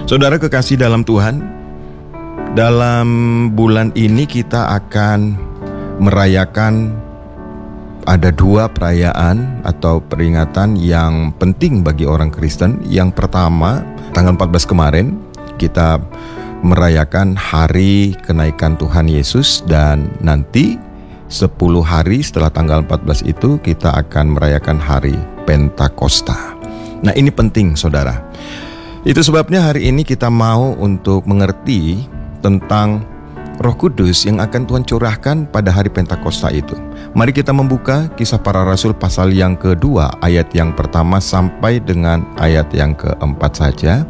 Saudara kekasih dalam Tuhan, dalam bulan ini kita akan merayakan ada dua perayaan atau peringatan yang penting bagi orang Kristen. Yang pertama, tanggal 14 kemarin kita merayakan hari kenaikan Tuhan Yesus, dan nanti 10 hari setelah tanggal 14 itu kita akan merayakan hari Pentakosta. Nah, ini penting saudara. Itu sebabnya hari ini kita mau untuk mengerti tentang Roh Kudus yang akan Tuhan curahkan pada hari Pentakosta itu. Mari kita membuka Kisah Para Rasul pasal yang kedua, ayat yang pertama sampai dengan ayat yang keempat saja.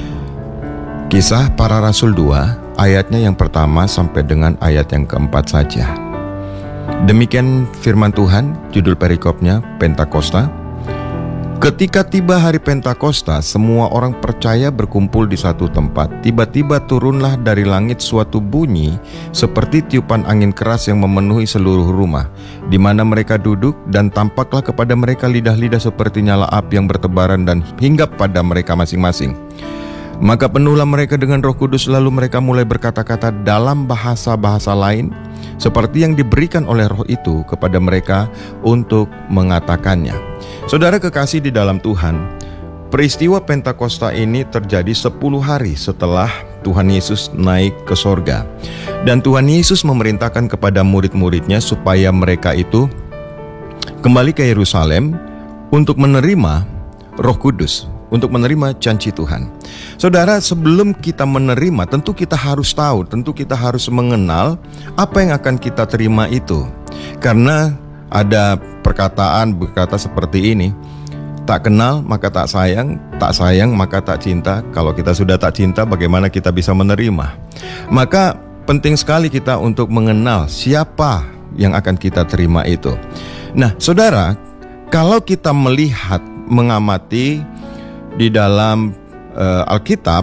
Kisah Para Rasul 2, ayatnya yang pertama sampai dengan ayat yang keempat saja. Demikian firman Tuhan, judul perikopnya Pentakosta. Ketika tiba hari Pentakosta, semua orang percaya berkumpul di satu tempat. Tiba-tiba turunlah dari langit suatu bunyi seperti tiupan angin keras yang memenuhi seluruh rumah di mana mereka duduk, dan tampaklah kepada mereka lidah-lidah seperti nyala api yang bertebaran dan hinggap pada mereka masing-masing. Maka penuhlah mereka dengan Roh Kudus, lalu mereka mulai berkata-kata dalam bahasa-bahasa lain seperti yang diberikan oleh Roh itu kepada mereka untuk mengatakannya. Saudara kekasih di dalam Tuhan, peristiwa Pentakosta ini terjadi 10 hari setelah Tuhan Yesus naik ke sorga. Dan Tuhan Yesus memerintahkan kepada murid-muridnya supaya mereka itu kembali ke Yerusalem untuk menerima Roh Kudus, untuk menerima janji Tuhan. Saudara, sebelum kita menerima, tentu kita harus tahu, tentu kita harus mengenal apa yang akan kita terima itu. Karena ada perkataan berkata seperti ini, tak kenal maka tak sayang maka tak cinta. Kalau kita sudah tak cinta, bagaimana kita bisa menerima? Maka penting sekali kita untuk mengenal siapa yang akan kita terima itu. Nah, saudara, kalau kita melihat, mengamati di dalam Alkitab,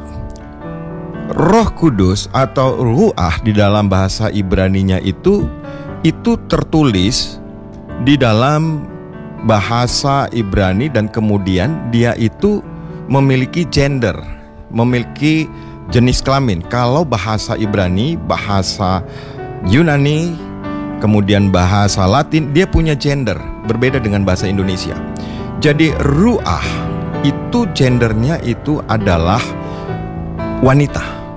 Roh Kudus atau Ruach di dalam bahasa Ibraninya itu tertulis di dalam bahasa Ibrani, dan kemudian dia itu memiliki gender, memiliki jenis kelamin. Kalau bahasa Ibrani, bahasa Yunani, kemudian bahasa Latin, dia punya gender, berbeda dengan bahasa Indonesia. Jadi Ruach itu gendernya itu adalah wanita.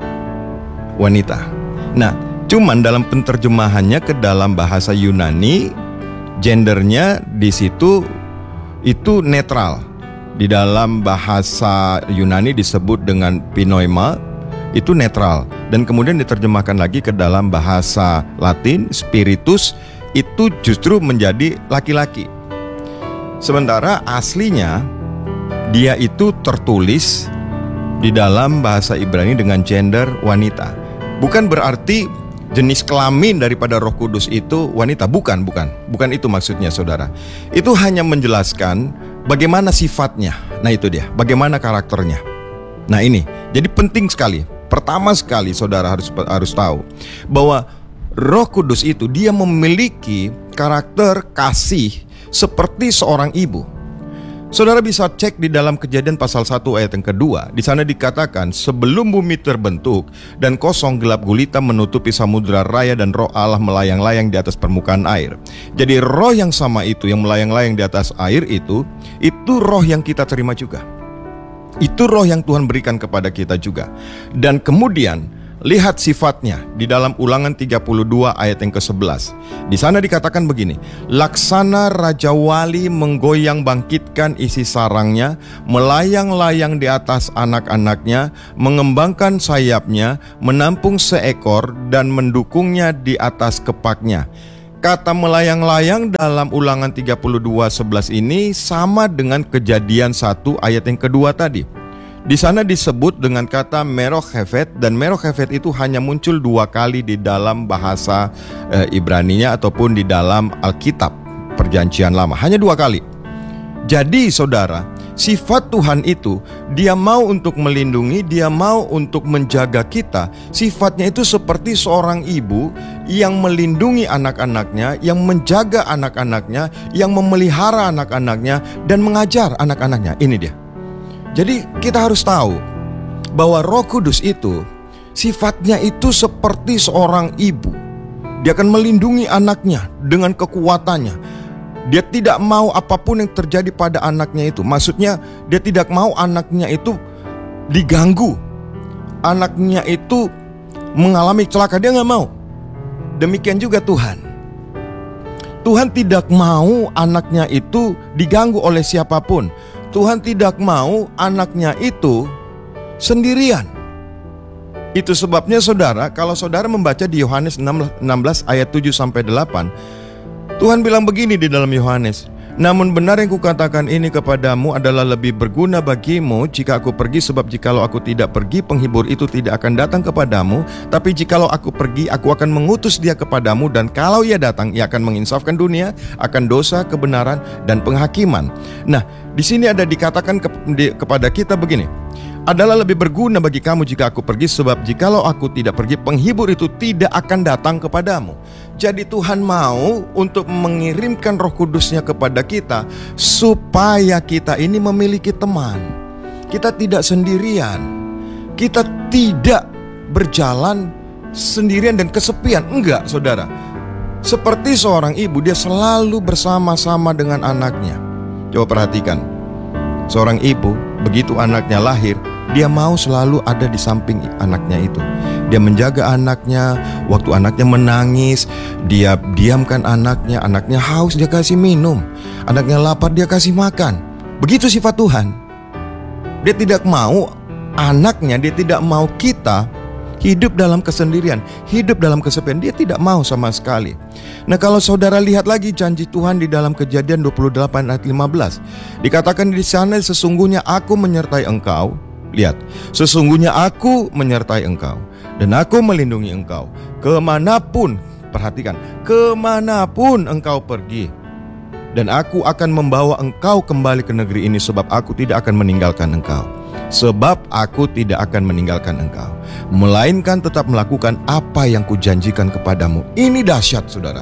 Nah, cuman dalam penterjemahannya ke dalam bahasa Yunani, gendernya di situ itu netral. Di dalam bahasa Yunani disebut dengan pneuma, itu netral. Dan kemudian diterjemahkan lagi ke dalam bahasa Latin, spiritus, itu justru menjadi laki-laki. Sementara aslinya dia itu tertulis di dalam bahasa Ibrani dengan gender wanita. Bukan berarti jenis kelamin daripada Roh Kudus itu wanita, bukan itu maksudnya saudara. Itu hanya menjelaskan bagaimana sifatnya. Nah, itu dia, bagaimana karakternya. Nah, ini jadi penting sekali. Pertama sekali saudara harus tahu bahwa Roh Kudus itu dia memiliki karakter kasih seperti seorang ibu. Saudara bisa cek di dalam Kejadian pasal 1 ayat yang kedua. Di sana dikatakan, sebelum bumi terbentuk dan kosong, gelap gulita menutupi samudra raya, dan roh Allah melayang-layang di atas permukaan air. Jadi roh yang sama itu, yang melayang-layang di atas air itu roh yang kita terima juga. Itu roh yang Tuhan berikan kepada kita juga. Dan kemudian lihat sifatnya di dalam Ulangan 32 ayat yang ke-11. Di sana dikatakan begini, laksana Raja Wali menggoyang bangkitkan isi sarangnya, melayang-layang di atas anak-anaknya, mengembangkan sayapnya, menampung seekor dan mendukungnya di atas kepaknya. Kata melayang-layang dalam Ulangan 32:11 ini sama dengan Kejadian 1 ayat yang kedua tadi. Di sana disebut dengan kata Merochephet, dan Merochephet itu hanya muncul 2 kali di dalam bahasa Ibraninya ataupun di dalam Alkitab Perjanjian Lama, hanya 2 kali. Jadi saudara, sifat Tuhan itu, dia mau untuk melindungi, dia mau untuk menjaga kita. Sifatnya itu seperti seorang ibu yang melindungi anak-anaknya, yang menjaga anak-anaknya, yang memelihara anak-anaknya, dan mengajar anak-anaknya. Ini dia. Jadi kita harus tahu bahwa Roh Kudus itu sifatnya itu seperti seorang ibu. Dia akan melindungi anaknya dengan kekuatannya. Dia tidak mau apapun yang terjadi pada anaknya itu. Maksudnya dia tidak mau anaknya itu diganggu, anaknya itu mengalami celaka. Dia nggak mau. Demikian juga Tuhan. Tuhan tidak mau anaknya itu diganggu oleh siapapun. Tuhan tidak mau anaknya itu sendirian. Itu sebabnya saudara, kalau saudara membaca di Yohanes 16 ayat 7-8, Tuhan bilang begini di dalam Yohanes, namun benar yang kukatakan ini kepadamu adalah lebih berguna bagimu jika aku pergi, sebab jikalau aku tidak pergi, penghibur itu tidak akan datang kepadamu. Tapi jikalau aku pergi, aku akan mengutus dia kepadamu, dan kalau ia datang, ia akan menginsafkan dunia akan dosa, kebenaran, dan penghakiman. Nah, di sini ada dikatakan kepada kita begini, adalah lebih berguna bagi kamu jika aku pergi, sebab jikalau aku tidak pergi, penghibur itu tidak akan datang kepadamu. Jadi Tuhan mau untuk mengirimkan Roh Kudusnya kepada kita supaya kita ini memiliki teman. Kita tidak sendirian. Kita tidak berjalan sendirian dan kesepian. Enggak, saudara. Seperti seorang ibu, dia selalu bersama-sama dengan anaknya. Coba perhatikan. Seorang ibu, begitu anaknya lahir, dia mau selalu ada di samping anaknya itu. Dia menjaga anaknya. Waktu anaknya menangis, dia diamkan anaknya. Anaknya haus, dia kasih minum. Anaknya lapar, dia kasih makan. Begitu sifat Tuhan. Dia tidak mau anaknya, dia tidak mau kita hidup dalam kesendirian, hidup dalam kesepian. Dia tidak mau sama sekali. Nah, kalau saudara lihat lagi janji Tuhan di dalam Kejadian 28 ayat 15, dikatakan di sana, sesungguhnya aku menyertai engkau. Lihat, sesungguhnya aku menyertai engkau dan aku melindungi engkau kemanapun, perhatikan, kemanapun engkau pergi. Dan aku akan membawa engkau kembali ke negeri ini, sebab aku tidak akan meninggalkan engkau. Sebab aku tidak akan meninggalkan engkau, melainkan tetap melakukan apa yang kujanjikan kepadamu. Ini dahsyat, saudara.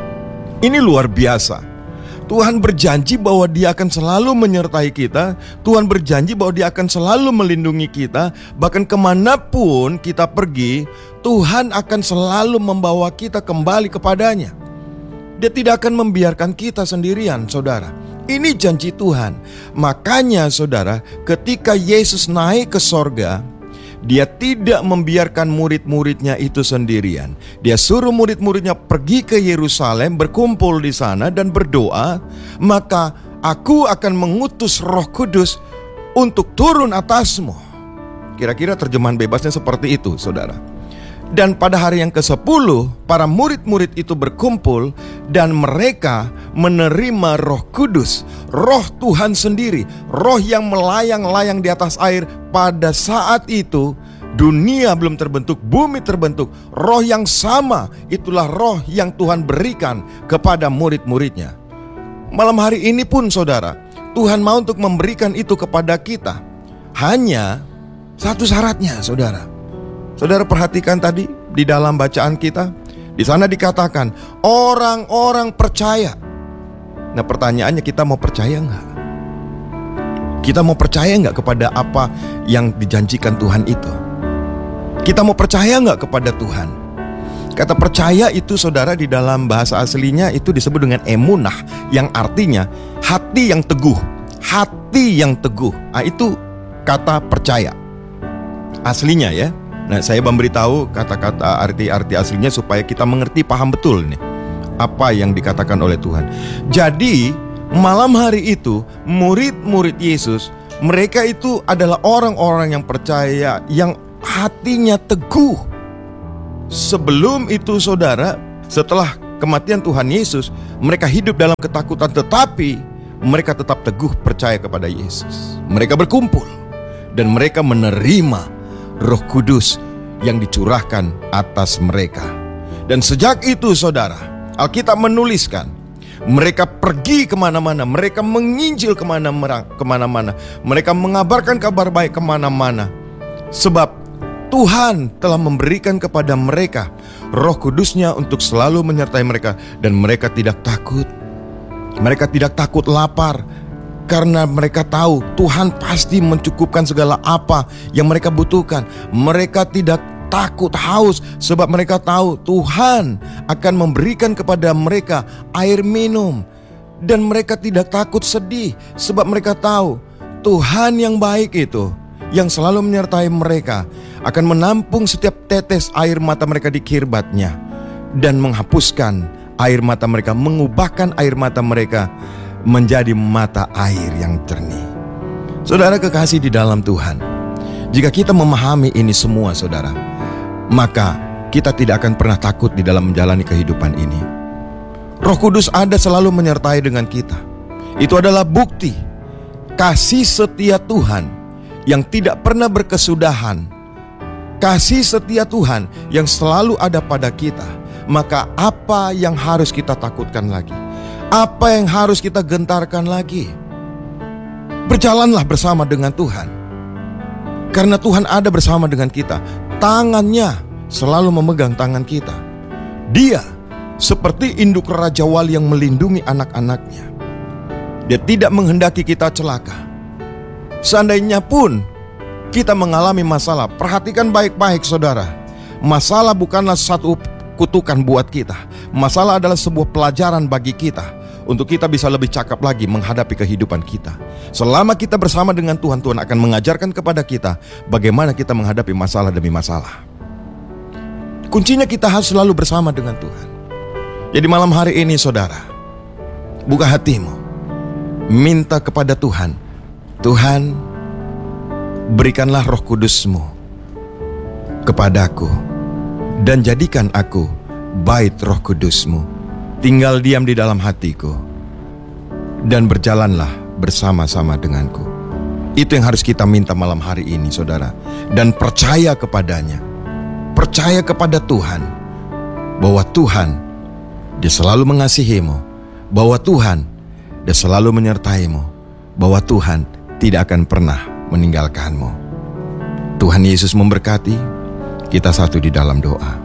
Ini luar biasa. Tuhan berjanji bahwa Dia akan selalu menyertai kita. Tuhan berjanji bahwa Dia akan selalu melindungi kita. Bahkan kemanapun kita pergi, Tuhan akan selalu membawa kita kembali kepadanya. Dia tidak akan membiarkan kita sendirian, saudara. Ini janji Tuhan. Makanya saudara, ketika Yesus naik ke sorga, Dia tidak membiarkan murid-muridnya itu sendirian. Dia suruh murid-muridnya pergi ke Yerusalem, berkumpul di sana dan berdoa. Maka aku akan mengutus Roh Kudus untuk turun atasmu. Kira-kira terjemahan bebasnya seperti itu, saudara. Dan pada hari yang ke-10, para murid-murid itu berkumpul dan mereka menerima Roh Kudus, Roh Tuhan sendiri, Roh yang melayang-layang di atas air. Pada saat itu dunia belum terbentuk, bumi terbentuk. Roh yang sama, itulah roh yang Tuhan berikan kepada murid-muridnya. Malam hari ini pun saudara, Tuhan mau untuk memberikan itu kepada kita. Hanya satu syaratnya, saudara. Saudara perhatikan tadi di dalam bacaan kita, di sana dikatakan orang-orang percaya. Nah, pertanyaannya, kita mau percaya nggak? Kita mau percaya nggak kepada apa yang dijanjikan Tuhan itu? Kita mau percaya nggak kepada Tuhan? Kata percaya itu, saudara, di dalam bahasa aslinya itu disebut dengan emunah, yang artinya hati yang teguh. Hati yang teguh. Nah, itu kata percaya aslinya ya. Nah, saya memberitahu kata-kata arti-arti aslinya supaya kita mengerti, paham betul nih apa yang dikatakan oleh Tuhan. Jadi malam hari itu murid-murid Yesus, mereka itu adalah orang-orang yang percaya, yang hatinya teguh. Sebelum itu saudara, setelah kematian Tuhan Yesus, mereka hidup dalam ketakutan, tetapi mereka tetap teguh percaya kepada Yesus. Mereka berkumpul dan mereka menerima Roh Kudus yang dicurahkan atas mereka. Dan sejak itu saudara, Alkitab menuliskan, mereka pergi kemana-mana, mereka menginjil kemana-mana, mereka mengabarkan kabar baik kemana-mana. Sebab Tuhan telah memberikan kepada mereka Roh Kudusnya untuk selalu menyertai mereka. Dan mereka tidak takut. Mereka tidak takut lapar. Karena mereka tahu Tuhan pasti mencukupkan segala apa yang mereka butuhkan. Mereka tidak takut haus sebab mereka tahu Tuhan akan memberikan kepada mereka air minum. Dan mereka tidak takut sedih sebab mereka tahu Tuhan yang baik itu, yang selalu menyertai mereka, akan menampung setiap tetes air mata mereka di kirbatnya dan menghapuskan air mata mereka, mengubahkan air mata mereka menjadi mata air yang jernih. Saudara kekasih di dalam Tuhan, jika kita memahami ini semua saudara, maka kita tidak akan pernah takut di dalam menjalani kehidupan ini. Roh Kudus ada selalu menyertai dengan kita. Itu adalah bukti kasih setia Tuhan yang tidak pernah berkesudahan. Kasih setia Tuhan yang selalu ada pada kita. Maka apa yang harus kita takutkan lagi? Apa yang harus kita gentarkan lagi? Berjalanlah bersama dengan Tuhan. Karena Tuhan ada bersama dengan kita. Tangannya selalu memegang tangan kita. Dia seperti induk Raja Wali yang melindungi anak-anaknya. Dia tidak menghendaki kita celaka. Seandainya pun kita mengalami masalah, perhatikan baik-baik saudara. Masalah bukanlah satu kutukan buat kita. Masalah adalah sebuah pelajaran bagi kita, untuk kita bisa lebih cakap lagi menghadapi kehidupan kita. Selama kita bersama dengan Tuhan, Tuhan akan mengajarkan kepada kita bagaimana kita menghadapi masalah demi masalah. Kuncinya kita harus selalu bersama dengan Tuhan. Jadi malam hari ini saudara, buka hatimu, minta kepada Tuhan. Tuhan, berikanlah Roh Kudus-Mu kepadaku dan jadikan aku bait Roh Kudus-Mu. Tinggal diam di dalam hatiku dan berjalanlah bersama-sama denganku. Itu yang harus kita minta malam hari ini saudara. Dan percaya kepadanya. Percaya kepada Tuhan bahwa Tuhan, Dia selalu mengasihimu, bahwa Tuhan, Dia selalu menyertaimu, bahwa Tuhan tidak akan pernah meninggalkanmu. Tuhan Yesus memberkati. Kita satu di dalam doa.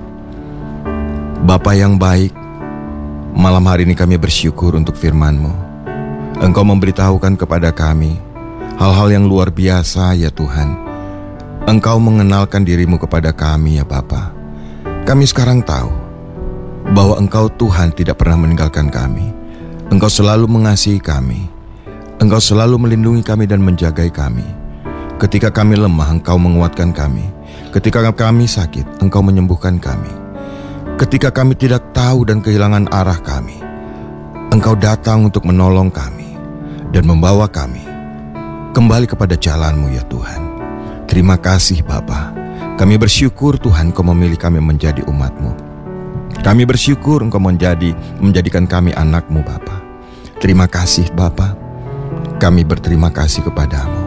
Bapa yang baik, malam hari ini kami bersyukur untuk firman-Mu. Engkau memberitahukan kepada kami hal-hal yang luar biasa ya Tuhan. Engkau mengenalkan diri-Mu kepada kami ya Bapa. Kami sekarang tahu bahwa Engkau Tuhan tidak pernah meninggalkan kami. Engkau selalu mengasihi kami. Engkau selalu melindungi kami dan menjagai kami. Ketika kami lemah, Engkau menguatkan kami. Ketika kami sakit, Engkau menyembuhkan kami. Ketika kami tidak tahu dan kehilangan arah kami, Engkau datang untuk menolong kami dan membawa kami kembali kepada jalan-Mu ya Tuhan. Terima kasih Bapa. Kami bersyukur Tuhan Engkau memilih kami menjadi umat-Mu. Kami bersyukur Engkau menjadikan kami anak-Mu Bapa. Terima kasih Bapa. Kami berterima kasih kepadamu.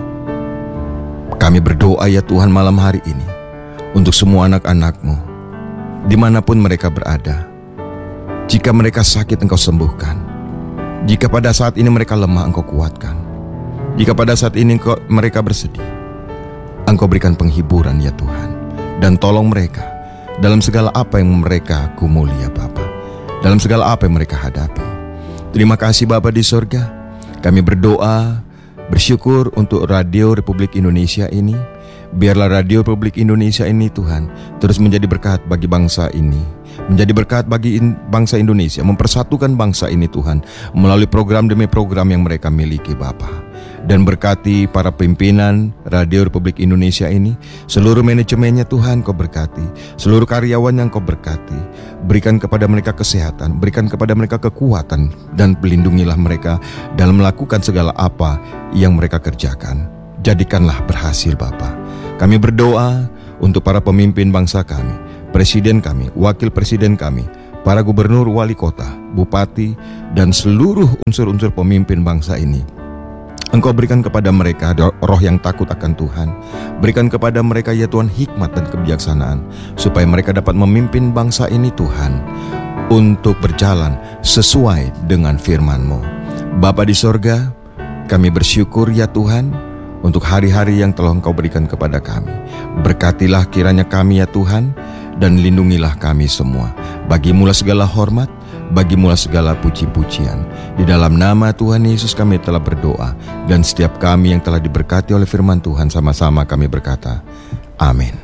Kami berdoa ya Tuhan malam hari ini untuk semua anak-anak-Mu dimanapun mereka berada. Jika mereka sakit Engkau sembuhkan. Jika pada saat ini mereka lemah Engkau kuatkan. Jika pada saat ini mereka bersedih, Engkau berikan penghiburan ya Tuhan. Dan tolong mereka dalam segala apa yang mereka gumuli ya Bapa. Dalam segala apa yang mereka hadapi. Terima kasih Bapa di surga. Kami berdoa, bersyukur untuk Radio Republik Indonesia ini. Biarlah Radio Republik Indonesia ini Tuhan terus menjadi berkat bagi bangsa ini, menjadi berkat bagi bangsa Indonesia, mempersatukan bangsa ini Tuhan melalui program demi program yang mereka miliki Bapa. Dan berkati para pimpinan Radio Republik Indonesia ini, seluruh manajemennya Tuhan Kau berkati, seluruh karyawan yang Kau berkati. Berikan kepada mereka kesehatan, berikan kepada mereka kekuatan, dan pelindungilah mereka dalam melakukan segala apa yang mereka kerjakan. Jadikanlah berhasil Bapa. Kami berdoa untuk para pemimpin bangsa kami, presiden kami, wakil presiden kami, para gubernur, wali kota, bupati, dan seluruh unsur-unsur pemimpin bangsa ini. Engkau berikan kepada mereka roh yang takut akan Tuhan. Berikan kepada mereka ya Tuhan hikmat dan kebijaksanaan, supaya mereka dapat memimpin bangsa ini Tuhan, untuk berjalan sesuai dengan firman-Mu. Bapa di sorga, kami bersyukur ya Tuhan untuk hari-hari yang telah Engkau berikan kepada kami. Berkatilah kiranya kami ya Tuhan, dan lindungilah kami semua. Bagimulah segala hormat, bagimulah segala puji-pujian. Di dalam nama Tuhan Yesus kami telah berdoa, dan setiap kami yang telah diberkati oleh firman Tuhan sama-sama kami berkata, amin.